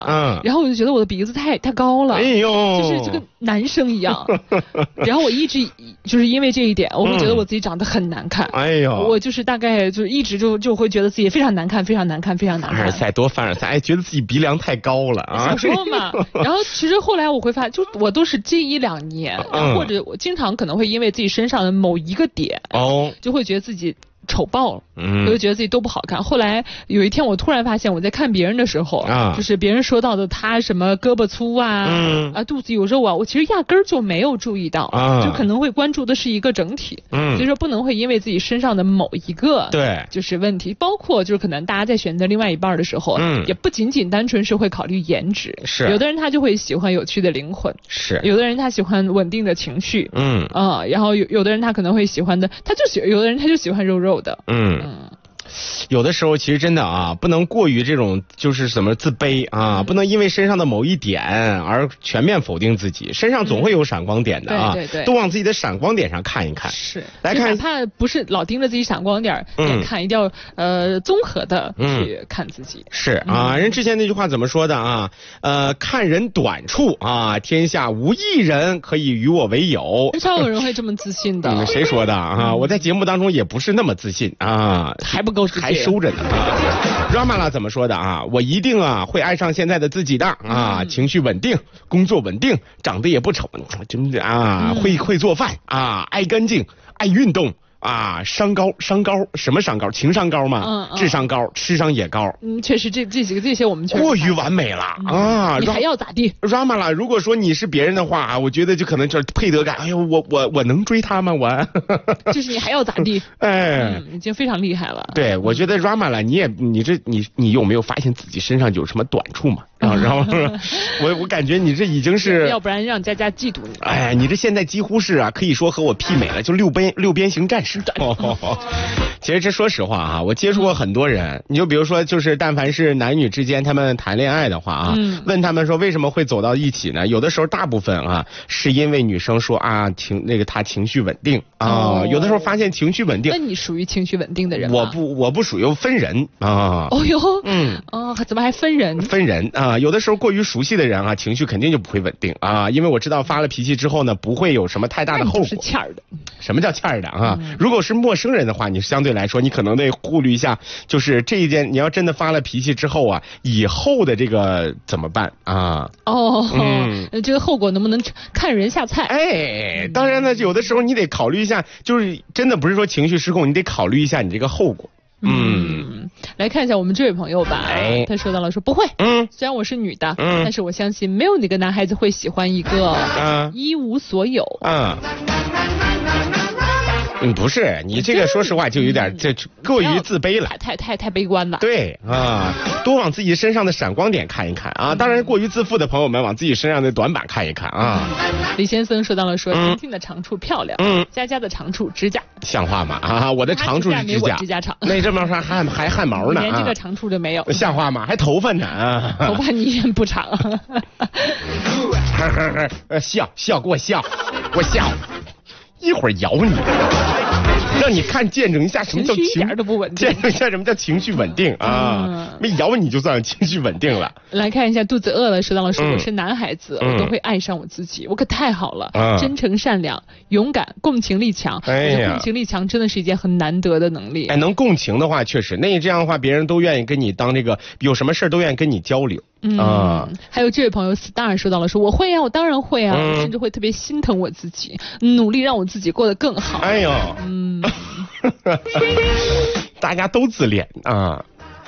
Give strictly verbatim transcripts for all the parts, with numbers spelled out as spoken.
嗯， 然后我就觉得我的鼻子太太高了， 哎呦， 就是这个男生一样。然后我一直就是因为这一点，我会觉得我自己长得很难看。 嗯、哎呦， 我就是大概就一直就就会觉得自己非常难看，非常难看，非常难看。 凡尔赛多凡尔赛，哎，觉得自己鼻梁太高了啊。 小时候嘛，然后其实后来我会发现，就我都是这一两年，嗯、或者我经常可能会因为自己身上的某一个点， 哦， 就会觉得自己丑爆了， 嗯， 我就觉得自己都不好看。后来有一天，我突然发现我在看别人的时候，啊，就是别人说到的他什么胳膊粗啊，嗯、啊肚子有肉啊，我其实压根儿就没有注意到，啊，就可能会关注的是一个整体，嗯，所以说不能会因为自己身上的某一个对就是问题，包括就是可能大家在选择另外一半的时候，嗯，也不仅仅单纯是会考虑颜值，是有的人他就会喜欢有趣的灵魂，是有的人他喜欢稳定的情绪，嗯啊，然后有有的人他可能会喜欢的，他就喜有的人他就喜欢肉肉的，嗯。嗯有的时候其实真的啊，不能过于这种就是什么自卑啊，嗯、不能因为身上的某一点而全面否定自己。身上总会有闪光点的啊， 对对对， 多往自己的闪光点上看一看。 是， 来看， 哪怕不是老盯着自己闪光点点看，嗯、一定要呃综合的去看自己。 嗯、是啊，人之前那句话怎么说的啊？呃，看人短处啊，天下无一人可以与我为友。 很少有人会这么自信的。 嗯、谁说的啊？嗯、我在节目当中也不是那么自信啊， 还不够。 还收着呢。Ramala 怎么说的啊？我一定啊会爱上现在的自己的啊，嗯、情绪稳定，工作稳定，长得也不丑，真的啊，嗯、会会做饭啊，爱干净，爱运动。啊，商高商高什么商高？情商高嘛，嗯嗯、智商高，吃商也高。 嗯，确实这这几个这些我们确实过于完美了、嗯、啊！ 你还要咋地 ？Ramala， 如果说你是别人的话，我觉得就可能就是配得感。哎呦，我我我能追他吗？我就是你还要咋地？哎、嗯，已经非常厉害了。 对，我觉得 Ramala， 你也你这你你有没有发现自己身上有什么短处嘛？啊，然后我我感觉你这已经是， 要不然让佳佳嫉妒你。 哎，你这现在几乎是啊，可以说和我媲美了，就六边六边形战士。哦，其实这说实话啊，我接触过很多人，你就比如说，就是但凡是男女之间他们谈恋爱的话啊，嗯、问他们说为什么会走到一起呢？有的时候大部分啊是因为女生说啊情那个她情绪稳定啊，哦、有的时候发现情绪稳定。 那你属于情绪稳定的人吗？ 我不我不属于分人啊。 哦哟，嗯，哦，怎么还分人？ 分人啊，有的时候过于熟悉的人啊，情绪肯定就不会稳定啊，因为我知道发了脾气之后呢，不会有什么太大的后果。 是欠儿的。 什么叫欠儿的啊？嗯、如果是陌生人的话，你相对来说，你可能得顾虑一下，就是这一件，你要真的发了脾气之后啊，以后的这个怎么办啊？ 哦，嗯，这个后果能不能看人下菜？ 哎，当然呢，有的时候你得考虑一下，就是真的不是说情绪失控，你得考虑一下你这个后果。 嗯，来看一下我们这位朋友吧。哎，他说到了说不会，嗯，虽然我是女的，嗯，但是我相信没有哪个男孩子会喜欢一个嗯一无所有。嗯。 嗯，不是，你这个说实话就有点这过于自卑了， 太太太悲观了。 对啊，多往自己身上的闪光点看一看啊！当然，过于自负的朋友们往自己身上的短板看一看啊。 李先生说到了说，婷婷的长处漂亮，嗯，佳佳的长处指甲， 像话吗？啊，我的长处是指甲， 指甲长， 那这么说还还汗毛呢， 连这个长处都没有， 像话吗？还头发呢啊， 头发你也不长。 笑笑，给我笑，给我笑。一会儿咬你，让你看见证一下什么叫情， 一点都不稳定， 见证一下什么叫情绪稳定啊！嗯、没咬你就算情绪稳定了。 来看一下，肚子饿了，说到了说我是男孩子，嗯、我都会爱上我自己，我可太好了，嗯、真诚善良、勇敢、共情力强。哎呀，共情力强真的是一件很难得的能力。 哎，能共情的话，确实，那你这样的话，别人都愿意跟你当这个，有什么事都愿意跟你交流。 嗯啊，还有这位朋友 Star 说到了说我会啊，我当然会啊，嗯、我甚至会特别心疼我自己，努力让我自己过得更好。 哎呦，嗯，大家都自恋啊。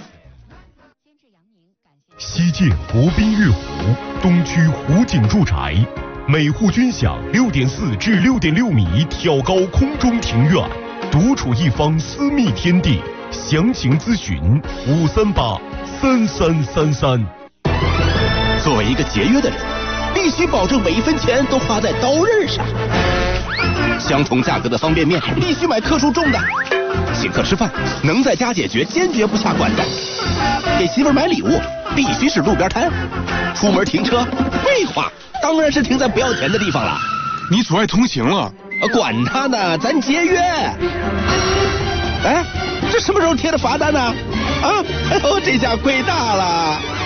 西建国宾悦湖东区湖景住宅，每户均享六点四至六点六米挑高空中庭院，独处一方私密天地。详情咨询五三八三三三三。 作为一个节约的人，必须保证每一分钱都花在刀刃上。相同价格的方便面必须买克数重的。请客吃饭能在家解决，坚决不下馆子。给媳妇买礼物必须是路边摊。出门停车，废话，当然是停在不要钱的地方了。 你阻碍通行了。 管他呢，咱节约。哎，这什么时候贴的罚单呢？啊，哎呦，这下亏大了。